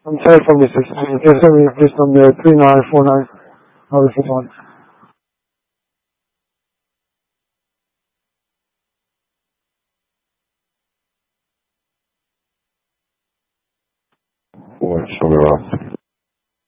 I'm sorry for Mrs. Please send me please number 3949. I'll repeat one. What, show me around.